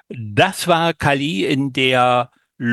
Das war Kali in der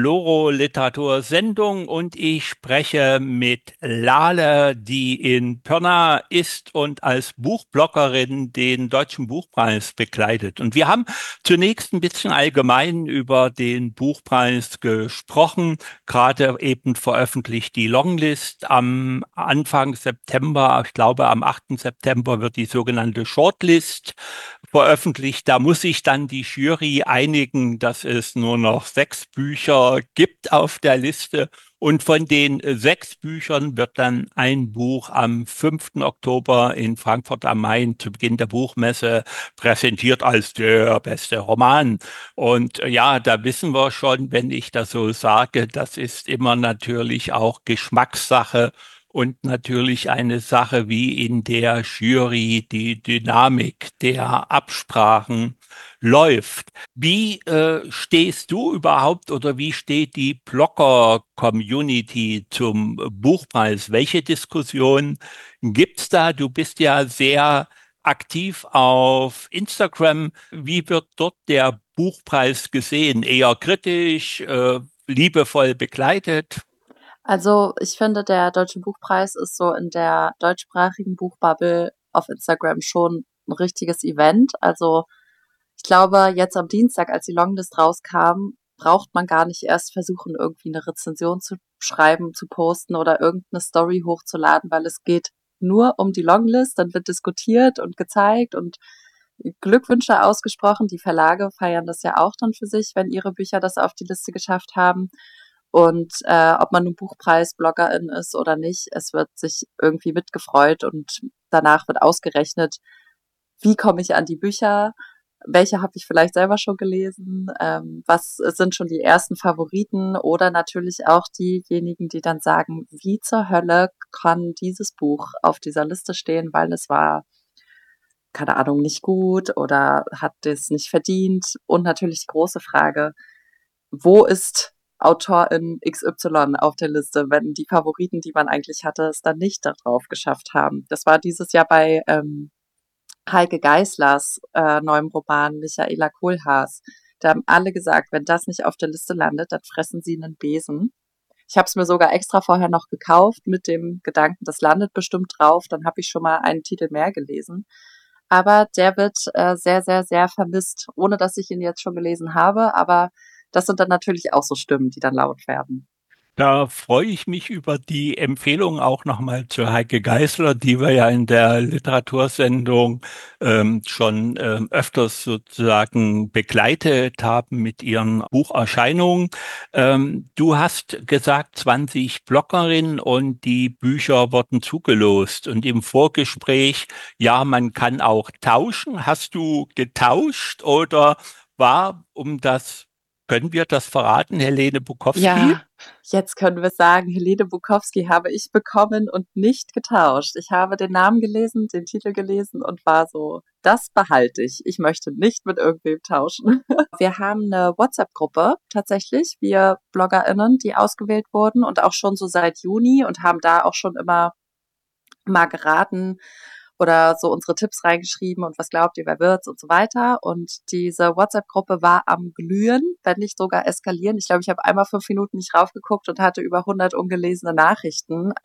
Loro-Literatur-Sendung und ich spreche mit Lale, die in Pirna ist und als Buchbloggerin den Deutschen Buchpreis bekleidet. Und wir haben zunächst ein bisschen allgemein über den Buchpreis gesprochen, gerade eben veröffentlicht die Longlist am Anfang September, ich glaube am 8. September wird die sogenannte Shortlist veröffentlicht. Da muss sich dann die Jury einigen, dass es nur noch 6 Bücher gibt auf der Liste. Und von den 6 Büchern wird dann ein Buch am 5. Oktober in Frankfurt am Main zu Beginn der Buchmesse präsentiert als der beste Roman. Und ja, da wissen wir schon, wenn ich das so sage, das ist immer natürlich auch Geschmackssache und natürlich eine Sache, wie in der Jury die Dynamik der Absprachen läuft. Wie stehst du überhaupt oder wie steht die Blogger-Community zum Buchpreis? Welche Diskussion gibt's da? Du bist ja sehr aktiv auf Instagram. Wie wird dort der Buchpreis gesehen? Eher kritisch, liebevoll begleitet? Also ich finde, der Deutsche Buchpreis ist so in der deutschsprachigen Buchbubble auf Instagram schon ein richtiges Event. Also ich glaube, jetzt am Dienstag, als die Longlist rauskam, braucht man gar nicht erst versuchen, irgendwie eine Rezension zu schreiben, zu posten oder irgendeine Story hochzuladen, weil es geht nur um die Longlist, dann wird diskutiert und gezeigt und Glückwünsche ausgesprochen. Die Verlage feiern das ja auch dann für sich, wenn ihre Bücher das auf die Liste geschafft haben. Und ob man nun Buchpreis-Bloggerin ist oder nicht, es wird sich irgendwie mitgefreut und danach wird ausgerechnet, wie komme ich an die Bücher, welche habe ich vielleicht selber schon gelesen, was sind schon die ersten Favoriten oder natürlich auch diejenigen, die dann sagen, wie zur Hölle kann dieses Buch auf dieser Liste stehen, weil es war, keine Ahnung, nicht gut oder hat es nicht verdient. Und natürlich die große Frage, wo ist Autorin XY auf der Liste, wenn die Favoriten, die man eigentlich hatte, es dann nicht darauf geschafft haben. Das war dieses Jahr bei Heike Geißlers neuem Roman Michaela Kohlhaas. Da haben alle gesagt, wenn das nicht auf der Liste landet, dann fressen sie einen Besen. Ich habe es mir sogar extra vorher noch gekauft mit dem Gedanken, das landet bestimmt drauf. Dann habe ich schon mal einen Titel mehr gelesen. Aber der wird sehr, sehr, sehr vermisst, ohne dass ich ihn jetzt schon gelesen habe. Aber das sind dann natürlich auch so Stimmen, die dann laut werden. Da freue ich mich über die Empfehlung auch nochmal zu Heike Geißler, die wir ja in der Literatursendung schon öfters sozusagen begleitet haben mit ihren Bucherscheinungen. Du hast gesagt, 20 Bloggerinnen und die Bücher wurden zugelost. Und im Vorgespräch, ja, man kann auch tauschen. Hast du getauscht oder war können wir das verraten, Helene Bukowski? Ja, jetzt können wir sagen, Helene Bukowski habe ich bekommen und nicht getauscht. Ich habe den Namen gelesen, den Titel gelesen und war so, das behalte ich. Ich möchte nicht mit irgendwem tauschen. Wir haben eine WhatsApp-Gruppe tatsächlich, wir BloggerInnen, die ausgewählt wurden und auch schon so seit Juni und haben da auch schon immer mal geraten oder so unsere Tipps reingeschrieben und was glaubt ihr, wer wird's und so weiter. Und diese WhatsApp-Gruppe war am Glühen, wenn nicht sogar eskalieren. Ich glaube, ich habe einmal 5 Minuten nicht raufgeguckt und hatte über 100 ungelesene Nachrichten.